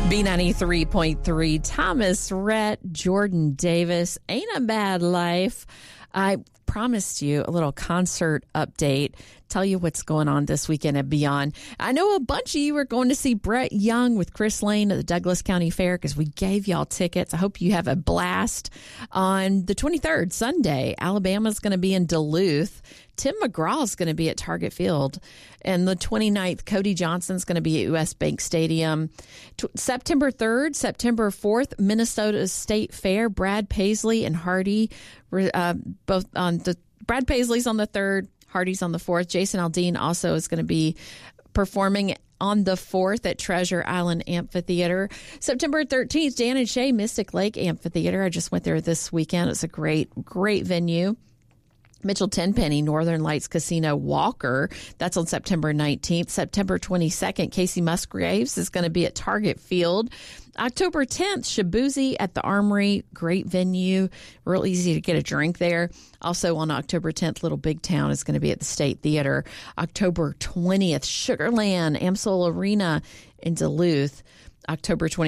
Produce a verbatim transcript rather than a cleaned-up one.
B ninety-three point three, Thomas Rhett, Jordan Davis, Ain't a Bad Life. I promised you a little concert update, tell you what's going on this weekend and beyond. I know a bunch of you are going to see Brett Young with Chris Lane at the Douglas County Fair because we gave y'all tickets. I hope you have a blast. On the twenty-third, Sunday, Alabama's going to be in Duluth. Tim McGraw is going to be at Target Field. And the twenty-ninth, Cody Johnson's going to be at U S. Bank Stadium. T- September third, September fourth, Minnesota State Fair. Brad Paisley and Hardy, uh, both on the Brad Paisley's on the third, Hardy's on the fourth. Jason Aldean also is going to be performing on the fourth at Treasure Island Amphitheater. September thirteenth, Dan and Shay, Mystic Lake Amphitheater. I just went there this weekend. It's a great, great venue. Mitchell Tenpenny, Northern Lights Casino, Walker. That's on September nineteenth. September twenty-second, Casey Musgraves is going to be at Target Field. October tenth, Shabuzi at the Armory. Great venue. Real easy to get a drink there. Also on October tenth, Little Big Town is going to be at the State Theater. October twentieth, Sugarland, Amsoil Arena in Duluth. October twenty